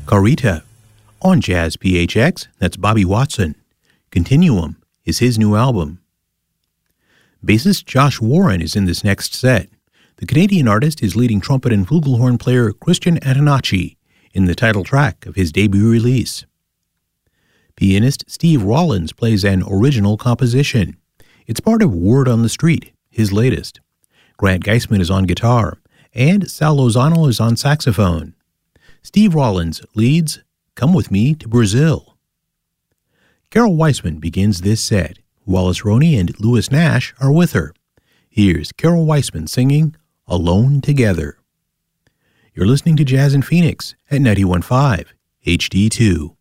Carita. On Jazz PHX, that's Bobby Watson. Continuum is his new album. Bassist Josh Warren is in this next set. The Canadian artist is leading trumpet and flugelhorn player Christian Antonacci in the title track of his debut release. Pianist Steve Rollins plays an original composition. It's part of Word on the Street, his latest. Grant Geisman is on guitar, and Sal Lozano is on saxophone. Steve Rollins leads Come With Me to Brazil. Carol Weissman begins this set. Wallace Roney and Lewis Nash are with her. Here's Carol Weissman singing Alone Together. You're listening to Jazz in Phoenix at 91.5 HD2.